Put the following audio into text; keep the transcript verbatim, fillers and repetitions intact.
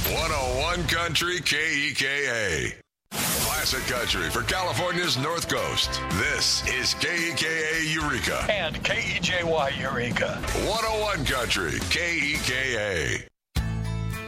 one oh one Country K E K A. Classic country for California's North Coast. This is K E K A Eureka. And K E J Y Eureka. one oh one Country K E K A.